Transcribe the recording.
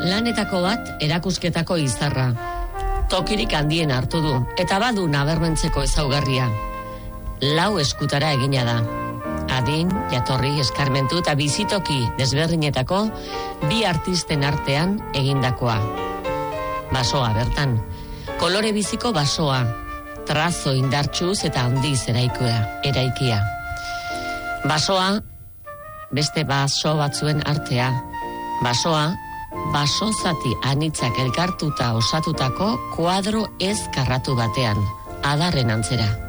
Lanetako bat erakusketako izarra. Tokirik handien hartu du, eta badu nabarmentzeko ezaugarria. 4 eskutara egina da. Adin, jatorri, eskarmentu eta bizitoki desberdinetako 2 artisten artean egindakoa. Basoa bertan. Kolore biziko basoa. Trazo indartsuz eta handiz eraikia. Basoa, beste baso batzuen artea. Basoa, baso zati anitzak elkartuta osatutako kuadro ez karratu batean, adarren antzera.